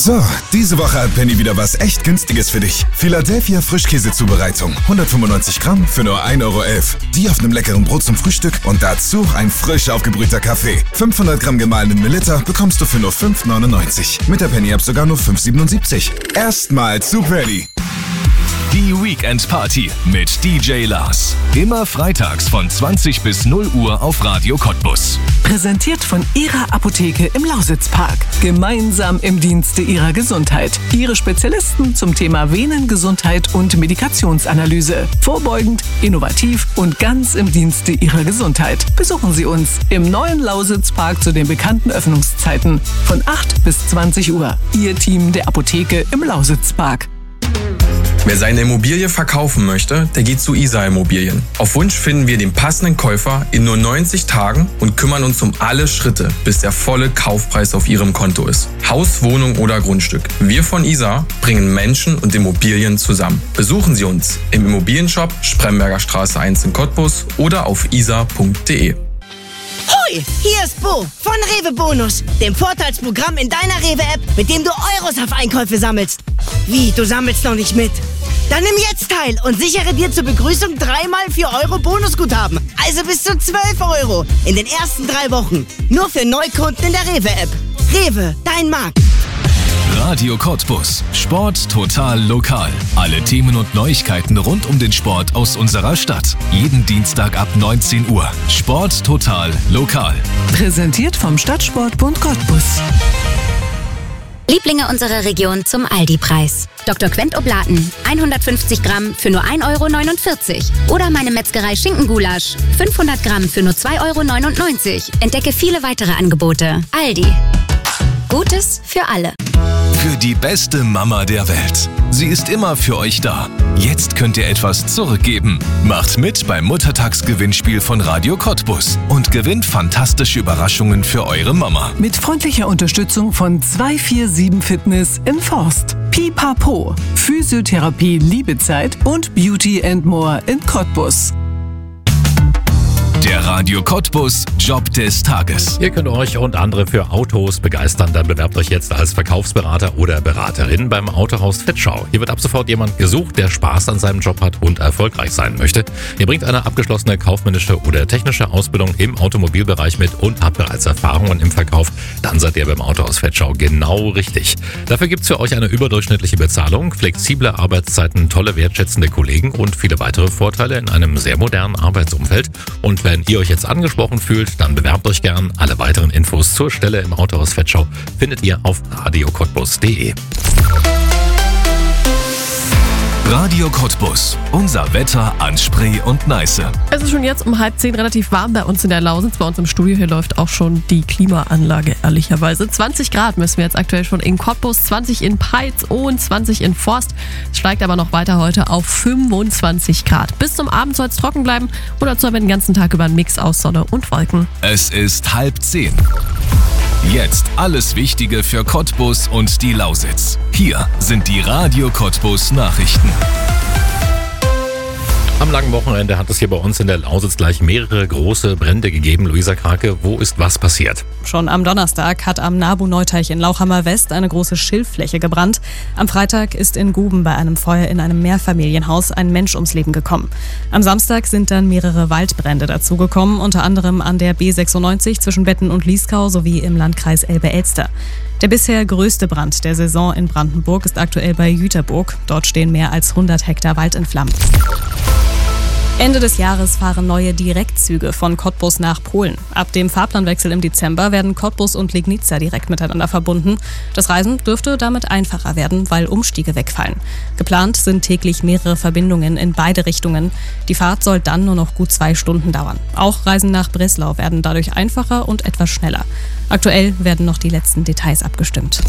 So, diese Woche hat Penny wieder was echt Günstiges für dich. Philadelphia Frischkäsezubereitung. 195 Gramm für nur 1,11 Euro. Die auf einem leckeren Brot zum Frühstück und dazu ein frisch aufgebrühter Kaffee. 500 Gramm gemahlenen Melitta bekommst du für nur 5,99. Mit der Penny-App sogar nur 5,77. Erstmal zu Penny. Die Weekend Party mit DJ Lars. Immer freitags von 20 bis 0 Uhr auf Radio Cottbus. Präsentiert von Ihrer Apotheke im Lausitzpark. Gemeinsam im Dienste Ihrer Gesundheit. Ihre Spezialisten zum Thema Venengesundheit und Medikationsanalyse. Vorbeugend, innovativ und ganz im Dienste Ihrer Gesundheit. Besuchen Sie uns im neuen Lausitzpark zu den bekannten Öffnungszeiten von 8 bis 20 Uhr. Ihr Team der Apotheke im Lausitzpark. Wer seine Immobilie verkaufen möchte, der geht zu ISA Immobilien. Auf Wunsch finden wir den passenden Käufer in nur 90 Tagen und kümmern uns um alle Schritte, bis der volle Kaufpreis auf Ihrem Konto ist. Haus, Wohnung oder Grundstück. Wir von ISA bringen Menschen und Immobilien zusammen. Besuchen Sie uns im Immobilienshop Spremberger Straße 1 in Cottbus oder auf isa.de. Hoi, hier ist Bo von Rewe Bonus, dem Vorteilsprogramm in deiner Rewe-App, mit dem du Euros auf Einkäufe sammelst. Wie, du sammelst noch nicht mit? Dann nimm jetzt teil und sichere dir zur Begrüßung 3x 4 Euro Bonusguthaben. Also bis zu 12 Euro in den ersten 3 Wochen. Nur für Neukunden in der Rewe-App. Rewe, dein Markt. Radio Cottbus. Sport total lokal. Alle Themen und Neuigkeiten rund um den Sport aus unserer Stadt. Jeden Dienstag ab 19 Uhr. Sport total lokal. Präsentiert vom Stadtsportbund Cottbus. Lieblinge unserer Region zum Aldi-Preis. Dr. Quent Oblaten, 150 Gramm für nur 1,49 Euro. Oder meine Metzgerei Schinkengulasch, 500 Gramm für nur 2,99 Euro. Entdecke viele weitere Angebote. Aldi. Gutes für alle. Für die beste Mama der Welt. Sie ist immer für euch da. Jetzt könnt ihr etwas zurückgeben. Macht mit beim Muttertagsgewinnspiel von Radio Cottbus und gewinnt fantastische Überraschungen für eure Mama. Mit freundlicher Unterstützung von 247 Fitness in Forst. Pipapo, Physiotherapie Liebezeit und Beauty and More in Cottbus. Der Radio Cottbus Job des Tages. Ihr könnt euch und andere für Autos begeistern. Dann bewerbt euch jetzt als Verkaufsberater oder Beraterin beim Autohaus Fetschau. Hier wird ab sofort jemand gesucht, der Spaß an seinem Job hat und erfolgreich sein möchte. Ihr bringt eine abgeschlossene kaufmännische oder technische Ausbildung im Automobilbereich mit und habt bereits Erfahrungen im Verkauf. Dann seid ihr beim Autohaus Fetschau genau richtig. Dafür gibt's für euch eine überdurchschnittliche Bezahlung, flexible Arbeitszeiten, tolle wertschätzende Kollegen und viele weitere Vorteile in einem sehr modernen Arbeitsumfeld. Und wenn ihr euch jetzt angesprochen fühlt, dann bewerbt euch gern. Alle weiteren Infos zur Stelle im Autohaus Fetschau findet ihr auf radiocottbus.de. Radio Cottbus. Unser Wetter an Spree und Neiße. Es ist schon jetzt um 9:30 relativ warm bei uns in der Lausitz. Bei uns im Studio hier läuft auch schon die Klimaanlage, ehrlicherweise. 20 Grad müssen wir jetzt aktuell schon in Cottbus, 20 in Peitz und 20 in Forst. Es steigt aber noch weiter heute auf 25 Grad. Bis zum Abend soll es trocken bleiben und dazu haben wir den ganzen Tag über einen Mix aus Sonne und Wolken. Es ist 9:30. Jetzt alles Wichtige für Cottbus und die Lausitz. Hier sind die Radio Cottbus Nachrichten. Am langen Wochenende hat es hier bei uns in der Lausitz gleich mehrere große Brände gegeben. Luisa Krake, wo ist was passiert? Schon am Donnerstag hat am Nabu-Neuteich in Lauchhammer West eine große Schilffläche gebrannt. Am Freitag ist in Guben bei einem Feuer in einem Mehrfamilienhaus ein Mensch ums Leben gekommen. Am Samstag sind dann mehrere Waldbrände dazugekommen, unter anderem an der B96 zwischen Wetten und Lieskau sowie im Landkreis Elbe-Elster. Der bisher größte Brand der Saison in Brandenburg ist aktuell bei Jüterburg. Dort stehen mehr als 100 Hektar Wald in Flammen. Ende des Jahres fahren neue Direktzüge von Cottbus nach Polen. Ab dem Fahrplanwechsel im Dezember werden Cottbus und Legnica direkt miteinander verbunden. Das Reisen dürfte damit einfacher werden, weil Umstiege wegfallen. Geplant sind täglich mehrere Verbindungen in beide Richtungen. Die Fahrt soll dann nur noch gut 2 Stunden dauern. Auch Reisen nach Breslau werden dadurch einfacher und etwas schneller. Aktuell werden noch die letzten Details abgestimmt.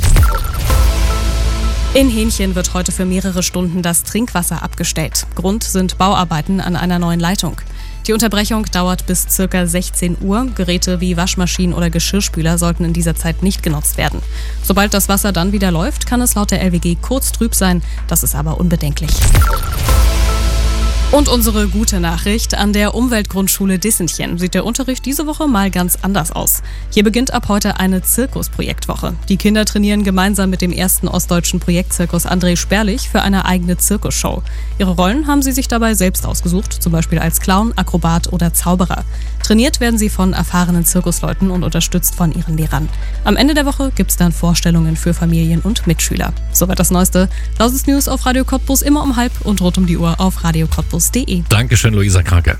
In Hähnchen wird heute für mehrere Stunden das Trinkwasser abgestellt. Grund sind Bauarbeiten an einer neuen Leitung. Die Unterbrechung dauert bis ca. 16 Uhr. Geräte wie Waschmaschinen oder Geschirrspüler sollten in dieser Zeit nicht genutzt werden. Sobald das Wasser dann wieder läuft, kann es laut der LWG kurz trüb sein. Das ist aber unbedenklich. Und unsere gute Nachricht: An der Umweltgrundschule Dissentchen sieht der Unterricht diese Woche mal ganz anders aus. Hier beginnt ab heute eine Zirkusprojektwoche. Die Kinder trainieren gemeinsam mit dem ersten ostdeutschen Projektzirkus André Sperlich für eine eigene Zirkusshow. Ihre Rollen haben sie sich dabei selbst ausgesucht, zum Beispiel als Clown, Akrobat oder Zauberer. Trainiert werden sie von erfahrenen Zirkusleuten und unterstützt von ihren Lehrern. Am Ende der Woche gibt's dann Vorstellungen für Familien und Mitschüler. Soweit das Neueste. Lausitz News auf Radio Cottbus immer um 12 und rund um die Uhr auf radiocottbus.de. Dankeschön, Luisa Krake.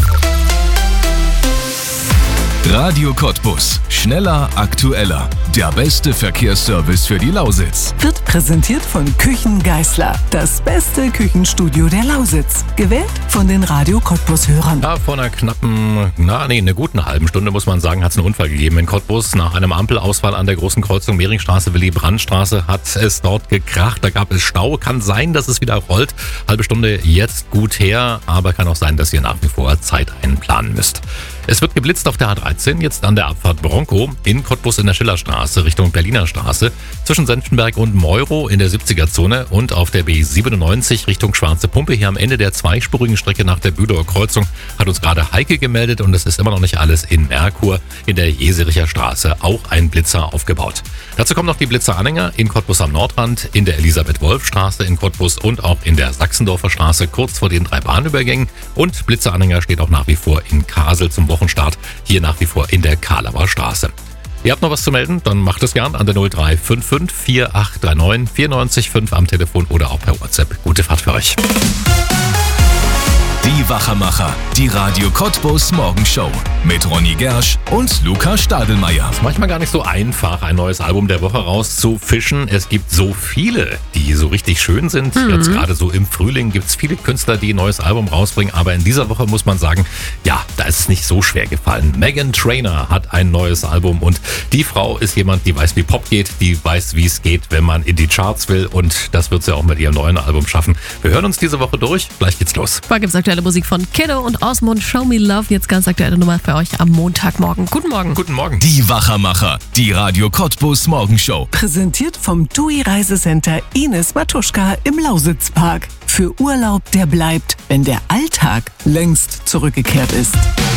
Radio Cottbus. Schneller, aktueller. Der beste Verkehrsservice für die Lausitz. Wird präsentiert von Küchen Geisler. Das beste Küchenstudio der Lausitz. Gewählt von den Radio Cottbus-Hörern. Ja, vor einer einer guten halben Stunde, muss man sagen, hat es einen Unfall gegeben in Cottbus. Nach einem Ampelausfall an der großen Kreuzung Mehringstraße, Willy-Brandt-Straße hat es dort gekracht. Da gab es Stau. Kann sein, dass es wieder rollt. Halbe Stunde jetzt gut her, aber kann auch sein, dass ihr nach wie vor Zeit einplanen müsst. Es wird geblitzt auf der A13, jetzt an der Abfahrt Bronco in Cottbus in der Schillerstraße Richtung Berliner Straße, zwischen Senftenberg und Meuro in der 70er-Zone und auf der B97 Richtung Schwarze Pumpe. Hier am Ende der zweispurigen Strecke nach der Bülower Kreuzung hat uns gerade Heike gemeldet und es ist immer noch nicht alles in Merkur in der Jesericher Straße. Auch ein Blitzer aufgebaut. Dazu kommen noch die Blitzeranhänger in Cottbus am Nordrand, in der Elisabeth-Wolf-Straße in Cottbus und auch in der Sachsendorfer Straße kurz vor den 3 Bahnübergängen. Und Blitzeranhänger steht auch nach wie vor in Kasel zum Wochenstart, hier nach wie vor in der Karlauer Straße. Ihr habt noch was zu melden? Dann macht es gern an der 0355 4839 94 am Telefon oder auch per WhatsApp. Gute Fahrt für euch. Die Wachermacher. Die Radio Cottbus Morgenshow. Mit Ronny Gersch und Luca Stadelmeier. Ist manchmal gar nicht so einfach, ein neues Album der Woche rauszufischen. Es gibt so viele, die so richtig schön sind. Jetzt gerade so im Frühling gibt es viele Künstler, die ein neues Album rausbringen. Aber in dieser Woche muss man sagen, ja, da ist es nicht so schwer gefallen. Meghan Trainor hat ein neues Album und die Frau ist jemand, die weiß, wie Pop geht, die weiß, wie es geht, wenn man in die Charts will. Und das wird sie auch mit ihrem neuen Album schaffen. Wir hören uns diese Woche durch. Gleich geht's los. Da gibt's aktuelle Musik von Kiddo und Osmond, Show Me Love. Jetzt ganz aktuelle Nummer für euch am Montagmorgen. Guten Morgen. Guten Morgen. Die Wachermacher. Die Radio Cottbus Morgenshow. Präsentiert vom TUI Reisecenter Ines Matuschka im Lausitzpark. Für Urlaub, der bleibt, wenn der Alltag längst zurückgekehrt ist.